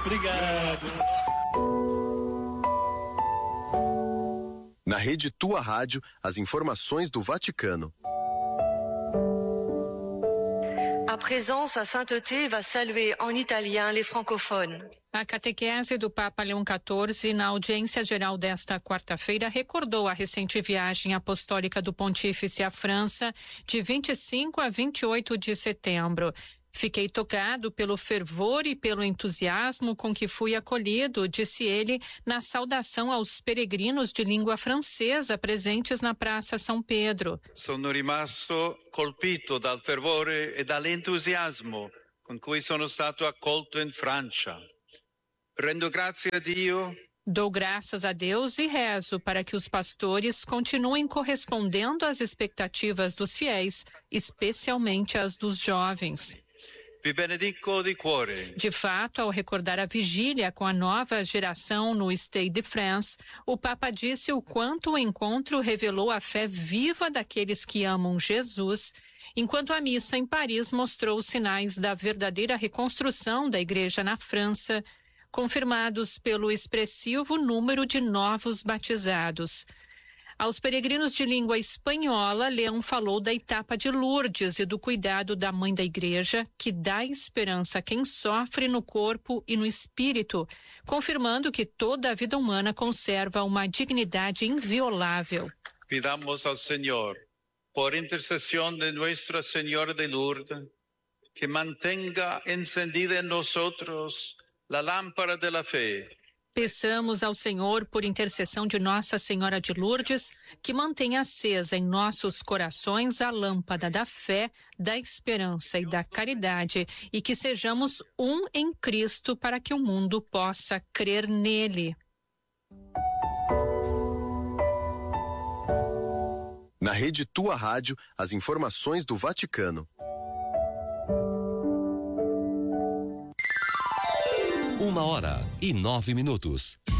Obrigado. Na rede Tua Rádio, as informações do Vaticano. À présent, sa sainteté va saluer en italien les francophones. A catequese do Papa Leão XIV, na audiência geral desta quarta-feira, recordou a recente viagem apostólica do Pontífice à França, de 25 a 28 de setembro. Fiquei tocado pelo fervor e pelo entusiasmo com que fui acolhido, disse ele, na saudação aos peregrinos de língua francesa presentes na Praça São Pedro. Sono rimasto colpito dal fervore e dall'entusiasmo con cui sono stato accolto in Francia. Rendo grazie a Dio. Dou graças a Deus e rezo para que os pastores continuem correspondendo às expectativas dos fiéis, especialmente as dos jovens. Vi benedico di cuore. De fato, ao recordar a vigília com a nova geração no Stade de France, o Papa disse o quanto o encontro revelou a fé viva daqueles que amam Jesus, enquanto a missa em Paris mostrou os sinais da verdadeira reconstrução da igreja na França, confirmados pelo expressivo número de novos batizados. Aos peregrinos de língua espanhola, Leão falou da etapa de Lourdes e do cuidado da Mãe da Igreja, que dá esperança a quem sofre no corpo e no espírito, confirmando que toda a vida humana conserva uma dignidade inviolável. Pidamos ao Senhor, por intercessão de Nuestra Senhora de Lourdes, que mantenga encendida em nós a lâmpada da fé. Peçamos ao Senhor, por intercessão de Nossa Senhora de Lourdes, que mantenha acesa em nossos corações a lâmpada da fé, da esperança e da caridade, e que sejamos um em Cristo para que o mundo possa crer nele. Na rede Tua Rádio, as informações do Vaticano. 1h09.